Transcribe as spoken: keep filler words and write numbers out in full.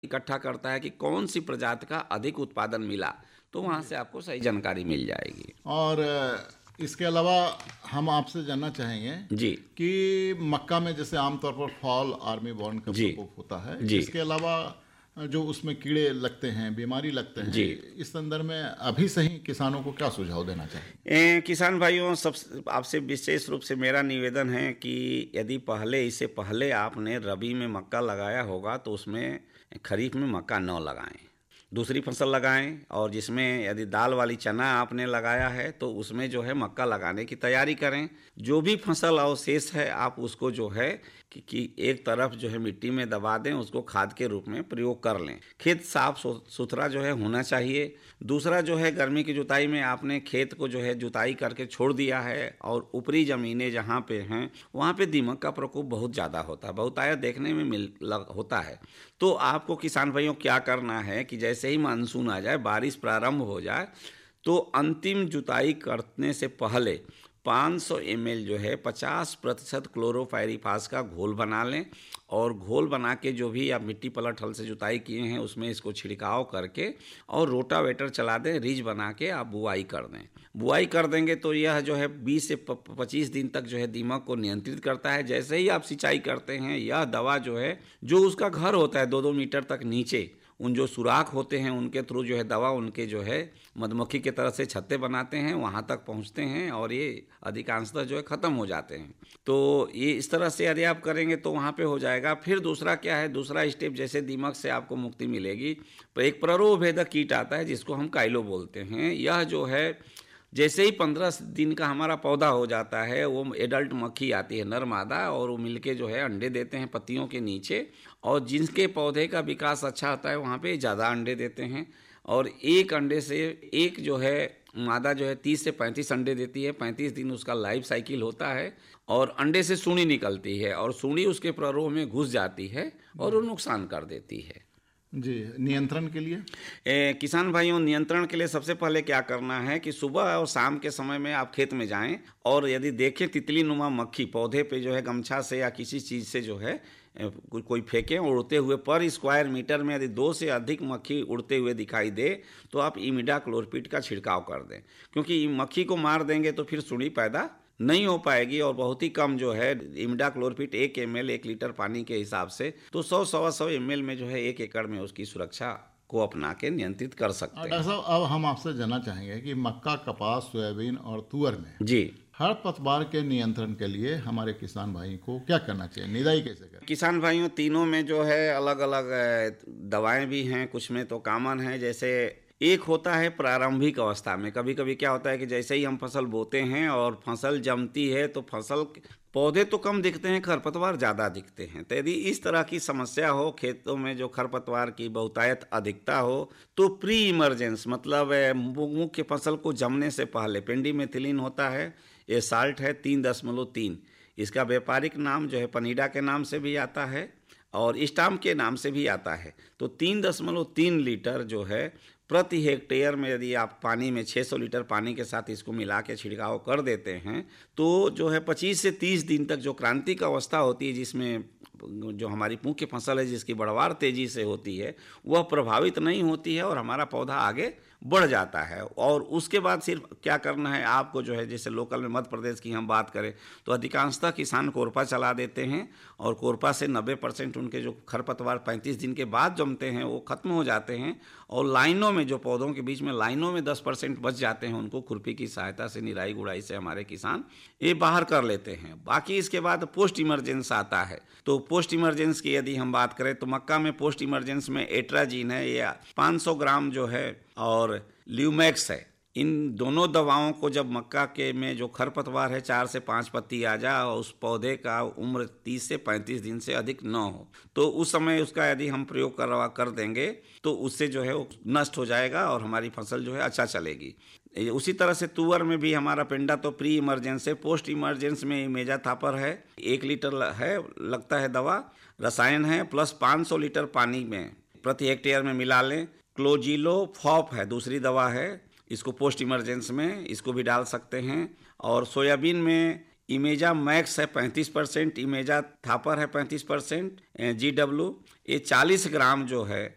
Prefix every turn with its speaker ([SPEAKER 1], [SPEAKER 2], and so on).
[SPEAKER 1] इकट्ठा करता है कि कौन सी प्रजाति का अधिक उत्पादन मिला, तो वहाँ से आपको सही जानकारी मिल जाएगी।
[SPEAKER 2] और अ, इसके अलावा हम आपसे जानना चाहेंगे
[SPEAKER 1] जी
[SPEAKER 2] कि मक्का में जैसे आमतौर पर फॉल आर्मी बॉर्न का
[SPEAKER 1] जी
[SPEAKER 2] प्रकोप होता है,
[SPEAKER 1] जी
[SPEAKER 2] इसके अलावा जो उसमें कीड़े लगते हैं, बीमारी लगते हैं,
[SPEAKER 1] जी।
[SPEAKER 2] इस संदर्भ में अभी से ही किसानों को क्या सुझाव देना चाहिए?
[SPEAKER 1] ए, किसान भाइयों, सब आपसे विशेष रूप से मेरा निवेदन है कि यदि पहले इससे पहले आपने रबी में मक्का लगाया होगा तो उसमें खरीफ में मक्का न लगाएं, दूसरी फसल लगाएं। और जिसमें यदि दाल वाली चना आपने लगाया है तो उसमें जो है मक्का लगाने की तैयारी करें। जो भी फसल अवशेष है आप उसको जो है कि, कि एक तरफ जो है मिट्टी में दबा दें, उसको खाद के रूप में प्रयोग कर लें। खेत साफ सुथरा जो है होना चाहिए। दूसरा जो है, गर्मी की जुताई में आपने खेत को जो है जुताई करके छोड़ दिया है और ऊपरी ज़मीनें जहाँ पे हैं वहाँ पे दीमक का प्रकोप बहुत ज़्यादा होता है, बहुतायत देखने में मिल लग, होता है। तो आपको किसान भाइयों क्या करना है कि जैसे ही मानसून आ जाए, बारिश प्रारंभ हो जाए, तो अंतिम जुताई करने से पहले पाँच सौ एम एल जो है पचास प्रतिशत क्लोरोपाइरीफास का घोल बना लें और घोल बना के जो भी आप मिट्टी पलट हल से जुताई किए हैं उसमें इसको छिड़काव करके और रोटावेटर चला दें, रीज बना के आप बुआई कर दें। बुआई कर देंगे तो यह जो है बीस से पच्चीस दिन तक जो है दीमक को नियंत्रित करता है। जैसे ही आप सिंचाई करते हैं, यह दवा जो है, जो उसका घर होता है दो दो मीटर तक नीचे, उन जो सुराख होते हैं उनके थ्रू जो है दवा उनके जो है मधुमक्खी के तरह से छत्ते बनाते हैं, वहाँ तक पहुँचते हैं और ये अधिकांशतः जो है ख़त्म हो जाते हैं। तो ये इस तरह से यदि आप करेंगे तो वहाँ पे हो जाएगा। फिर दूसरा क्या है, दूसरा स्टेप, जैसे दीमक से आपको मुक्ति मिलेगी तो एक प्ररोभेदक कीट आता है जिसको हम काइलो बोलते हैं। यह जो है जैसे ही पंद्रह दिन का हमारा पौधा हो जाता है, वो एडल्ट मक्खी आती है, नर मादा, और वो मिलके जो है अंडे देते हैं पत्तियों के नीचे। और जिनके पौधे का विकास अच्छा होता है वहाँ पे ज़्यादा अंडे देते हैं। और एक अंडे से एक जो है मादा जो है तीस से पैंतीस अंडे देती है। पैंतीस दिन उसका लाइफ साइकिल होता है और अंडे से सूंडी निकलती है और सूंडी उसके प्ररोह में घुस जाती है और वो नुकसान कर देती है।
[SPEAKER 2] जी, नियंत्रण के लिए
[SPEAKER 1] ए, किसान भाइयों, नियंत्रण के लिए सबसे पहले क्या करना है कि सुबह और शाम के समय में आप खेत में जाएं और यदि देखें तितली नुमा मक्खी पौधे पे जो है गमछा से या किसी चीज़ से जो है को, कोई फेंकें उड़ते हुए, पर स्क्वायर मीटर में यदि दो से अधिक मक्खी उड़ते हुए दिखाई दे तो आप इमिडाक्लोरपिड का छिड़काव कर दें, क्योंकि मक्खी को मार देंगे तो फिर सुंडी पैदा नहीं हो पाएगी। और बहुत ही कम जो है इमिडाक्लोरपिड एक एम एल एक लीटर पानी के हिसाब से तो सौ सवा सौ एम एल में जो है एक एकड़ में उसकी सुरक्षा को अपना के नियंत्रित कर सकते हैं।
[SPEAKER 2] डॉक्टर साहब, अब हम आपसे जानना चाहेंगे कि मक्का, कपास, सोयाबीन और तुअर में
[SPEAKER 1] जी
[SPEAKER 2] खरपतवार के नियंत्रण के लिए हमारे किसान भाई को क्या करना चाहिए, निदाई कैसे करें?
[SPEAKER 1] किसान भाइयों, तीनों में जो है अलग अलग दवाएं भी हैं, कुछ में तो कॉमन है। जैसे एक होता है प्रारंभिक अवस्था में, कभी कभी क्या होता है कि जैसे ही हम फसल बोते हैं और फसल जमती है तो फसल पौधे तो कम दिखते हैं, खरपतवार ज़्यादा दिखते हैं। तो यदि इस तरह की समस्या हो, खेतों में जो खरपतवार की बहुतायत अधिकता हो, तो प्री इमरजेंस मतलब मुख्य फसल को जमने से पहले पेंडिमेथिलिन होता है, ये साल्ट है तीन दशमलव तीन। इसका व्यापारिक नाम जो है पनीडा के नाम से भी आता है और स्टाम के नाम से भी आता है। तो तीन दशमलव तीन लीटर जो है प्रति हेक्टेयर में यदि आप पानी में छह सौ लीटर पानी के साथ इसको मिला के छिड़काव कर देते हैं तो जो है पच्चीस से तीस दिन तक जो क्रांतिक अवस्था होती है, जिसमें जो हमारी मुख्य फसल है जिसकी बढ़वार तेजी से होती है, वह प्रभावित नहीं होती है और हमारा पौधा आगे बढ़ जाता है। और उसके बाद सिर्फ क्या करना है आपको, जो है जैसे लोकल में मध्य प्रदेश की हम बात करें तो अधिकांशतः किसान कोरपा चला देते हैं और कोरपा से नब्बे परसेंट उनके जो खरपतवार पैंतीस दिन के बाद जमते हैं वो खत्म हो जाते हैं। और लाइनों में जो पौधों के बीच में लाइनों में दस परसेंट बच जाते हैं, उनको खुरपी की सहायता से निराई गुड़ाई से हमारे किसान ये बाहर कर लेते हैं। बाकी इसके बाद पोस्ट इमरजेंस आता है। तो पोस्ट इमरजेंस की यदि हम बात करें तो मक्का में पोस्ट इमरजेंस में एट्राजीन है या पाँच सौ ग्राम जो है और ल्यूमैक्स है। इन दोनों दवाओं को जब मक्का के में जो खरपतवार है चार से पाँच पत्ती आ जाए और उस पौधे का उम्र तीस से पैंतीस दिन से अधिक न हो तो उस समय उसका यदि हम प्रयोग करवा कर देंगे तो उससे जो है वो नष्ट हो जाएगा और हमारी फसल जो है अच्छा चलेगी। उसी तरह से तुअर में भी हमारा पेंडा तो प्री इमरजेंस है। पोस्ट इमरजेंस में मेजा थापर है, एक लीटर है लगता है दवा, रसायन है, प्लस पाँच सौ लीटर पानी में प्रति हेक्टेयर में मिला लें। क्लोजिलो फॉप है दूसरी दवा है, इसको पोस्ट इमरजेंस में इसको भी डाल सकते हैं। और सोयाबीन में इमेजा मैक्स है पैंतीस परसेंट, इमेजा थापर है पैंतीस परसेंट, जी डब्ल्यू ये चालीस ग्राम जो है